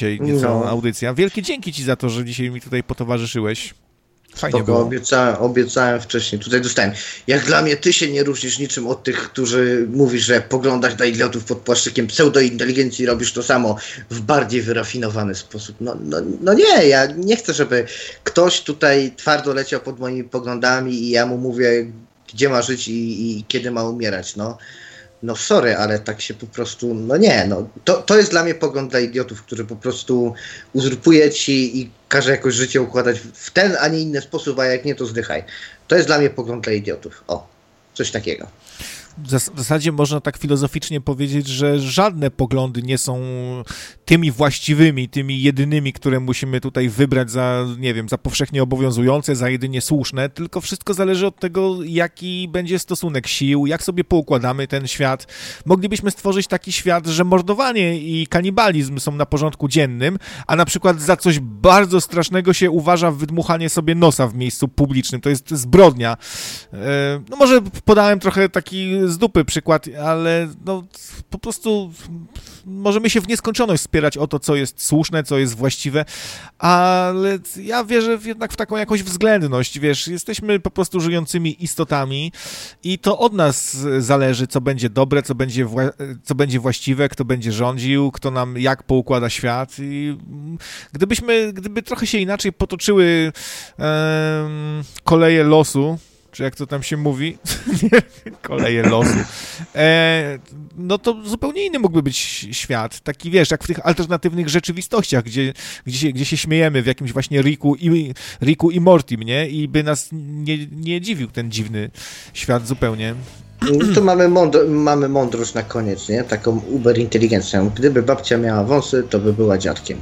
dzisiaj niecałą audycję. Wielkie dzięki ci za to, że dzisiaj mi tutaj potowarzyszyłeś. Fajnie Spoko, było. obiecałem wcześniej. Tutaj dostałem. Jak dla mnie ty się nie różnisz niczym od tych, którzy mówisz, że poglądasz na idiotów pod płaszczykiem pseudointeligencji, robisz to samo w bardziej wyrafinowany sposób. No nie, ja nie chcę, żeby ktoś tutaj twardo leciał pod moimi poglądami i ja mu mówię, gdzie ma żyć i kiedy ma umierać, No sorry, ale tak się po prostu, to jest dla mnie pogląd dla idiotów, który po prostu uzurpuje ci i każe jakoś życie układać w ten, a nie inny sposób, a jak nie, to zdychaj. To jest dla mnie pogląd dla idiotów. O, coś takiego. W zasadzie można tak filozoficznie powiedzieć, że żadne poglądy nie są tymi właściwymi, tymi jedynymi, które musimy tutaj wybrać za, nie wiem, za powszechnie obowiązujące, za jedynie słuszne, tylko wszystko zależy od tego, jaki będzie stosunek sił, jak sobie poukładamy ten świat. Moglibyśmy stworzyć taki świat, że mordowanie i kanibalizm są na porządku dziennym, a na przykład za coś bardzo strasznego się uważa wydmuchanie sobie nosa w miejscu publicznym. To jest zbrodnia. No może podałem trochę taki z dupy przykład, ale po prostu możemy się w nieskończoność spierać o to, co jest słuszne, co jest właściwe, ale ja wierzę jednak w taką jakąś względność, wiesz, jesteśmy po prostu żyjącymi istotami i to od nas zależy, co będzie dobre, co będzie właściwe, kto będzie rządził, kto nam jak poukłada świat i gdyby trochę się inaczej potoczyły koleje losu, czy jak to tam się mówi, koleje losu, no to zupełnie inny mógłby być świat. Taki, wiesz, jak w tych alternatywnych rzeczywistościach, gdzie się śmiejemy w jakimś właśnie Ricku i Mortim, nie? I by nas nie dziwił ten dziwny świat zupełnie. No to mamy mądrość na koniec, nie? Taką uber inteligencją. Gdyby babcia miała wąsy, to by była dziadkiem.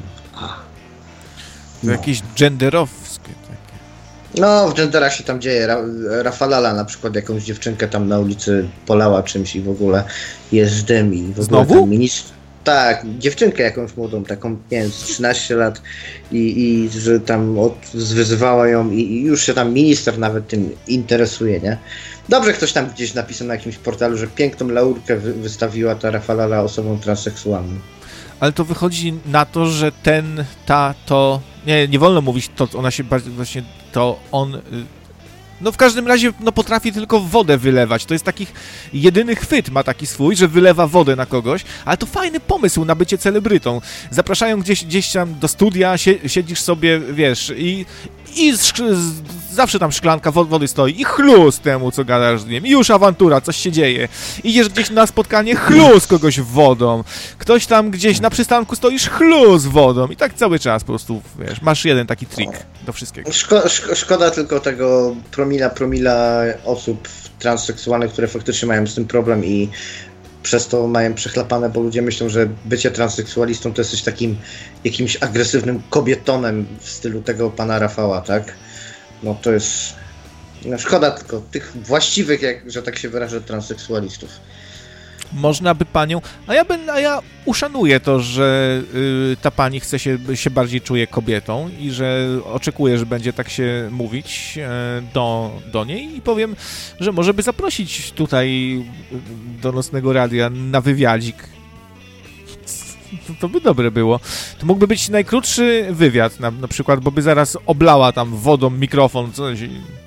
To jakieś genderowskie. No, w genderach się tam dzieje. Rafalala na przykład jakąś dziewczynkę tam na ulicy polała czymś i w ogóle jest dym i w ogóle znowu? Tam tak, dziewczynkę jakąś młodą, taką, nie wiem, 13 lat i że tam wyzywała ją i już się tam minister nawet tym interesuje, nie? Dobrze ktoś tam gdzieś napisał na jakimś portalu, że piękną laurkę wystawiła ta Rafalala osobą transseksualną. Ale to wychodzi na to, że nie wolno mówić to, ona się bardziej właśnie, to on, no w każdym razie, no potrafi tylko wodę wylewać, to jest takich, jedyny chwyt ma taki swój, że wylewa wodę na kogoś, ale to fajny pomysł na bycie celebrytą. Zapraszają gdzieś tam do studia, siedzisz sobie, wiesz, i zawsze tam szklanka wody stoi i chlus temu, co gadasz z nim. I już awantura, coś się dzieje. Idziesz gdzieś na spotkanie, chlus kogoś wodą. Ktoś tam gdzieś na przystanku stoisz, chlus wodą. I tak cały czas po prostu, wiesz, masz jeden taki trik do wszystkiego. Szkoda tylko tego promila osób transseksualnych, które faktycznie mają z tym problem i przez to mają przechlapane, bo ludzie myślą, że bycie transseksualistą to jesteś takim jakimś agresywnym kobietonem w stylu tego pana Rafała, tak? No to jest... No szkoda tylko tych właściwych, że tak się wyrażę, transseksualistów. Można by panią... A ja uszanuję to, że ta pani się bardziej czuje kobietą i że oczekuje, że będzie tak się mówić do niej i powiem, że może by zaprosić tutaj do Nocnego Radia na wywiadzik. To by dobre było. To mógłby być najkrótszy wywiad, na przykład, bo by zaraz oblała tam wodą mikrofon, coś.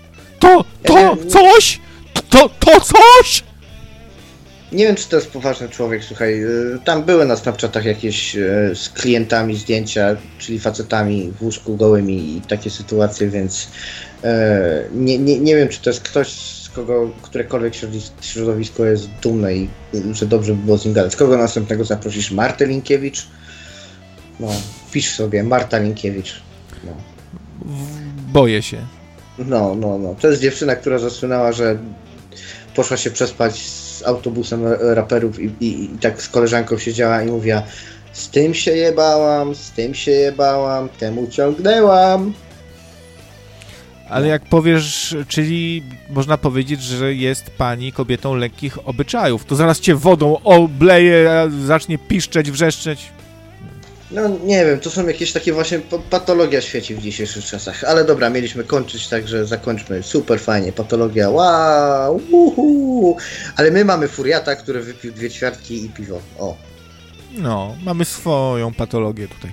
Coś! To coś! Nie wiem, czy to jest poważny człowiek, słuchaj, tam były na Snapchatach jakieś z klientami zdjęcia, czyli facetami w łóżku gołymi i takie sytuacje, więc nie wiem, czy to jest ktoś, z kogo którekolwiek środowisko jest dumne i że dobrze by było z nim gadać. Kogo następnego zaprosisz? Martę Linkiewicz? No, pisz sobie, Marta Linkiewicz. No. Boję się. No. To jest dziewczyna, która zasłynęła, że poszła się przespać z autobusem raperów i tak z koleżanką siedziała i mówiła: z tym się jebałam, temu ciągnęłam. Ale jak powiesz, czyli można powiedzieć, że jest pani kobietą lekkich obyczajów, to zaraz cię wodą obleje, zacznie piszczeć, wrzeszczeć. No nie wiem, to są jakieś takie właśnie patologia świeci w dzisiejszych czasach. Ale dobra, mieliśmy kończyć, także zakończmy. Super fajnie, patologia, wow, uhu. Ale my mamy furiata, który wypił 2 ćwiartki i piwo. O. No, mamy swoją patologię tutaj.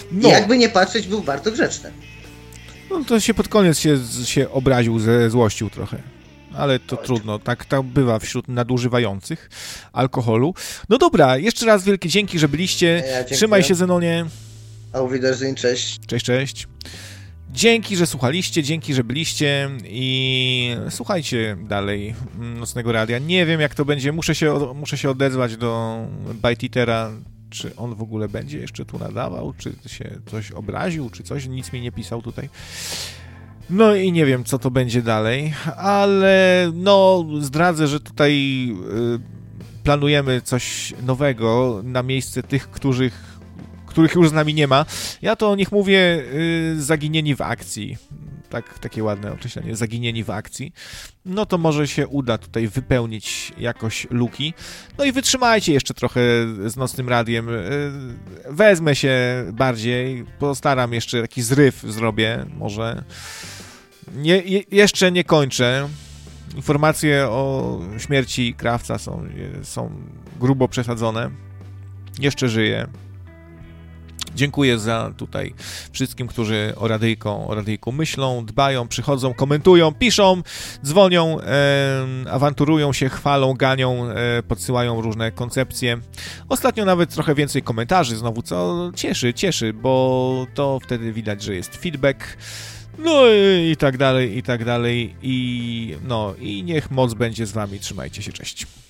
I jakby nie patrzeć, był bardzo grzeczny. No to się pod koniec się obraził, złościł trochę. Ale to trudno, tak bywa wśród nadużywających alkoholu. No dobra, jeszcze raz wielkie dzięki, że byliście. Trzymaj się, Zenonie. Auf Wiedersehen, cześć. Cześć. Dzięki, że słuchaliście, dzięki, że byliście i słuchajcie dalej Nocnego Radia. Nie wiem, jak to będzie, muszę się odezwać do Bajtitera, czy on w ogóle będzie jeszcze tu nadawał, czy się coś obraził, czy coś, nic mi nie pisał tutaj. No i nie wiem, co to będzie dalej, ale no zdradzę, że tutaj planujemy coś nowego na miejsce tych, których już z nami nie ma. Ja to niech mówię zaginieni w akcji. Takie ładne określenie, zaginieni w akcji. No to może się uda tutaj wypełnić jakoś luki. No i wytrzymajcie jeszcze trochę z Nocnym Radiem. Wezmę się bardziej, postaram jeszcze taki zryw zrobię, może. Jeszcze nie kończę. Informacje o śmierci Krawca są grubo przesadzone. Jeszcze żyje. Dziękuję za tutaj wszystkim, którzy o radyjku myślą, dbają, przychodzą, komentują, piszą, dzwonią, awanturują się, chwalą, ganią, podsyłają różne koncepcje. Ostatnio nawet trochę więcej komentarzy znowu, co cieszy, bo to wtedy widać, że jest feedback. No i tak dalej. I niech moc będzie z wami. Trzymajcie się, cześć.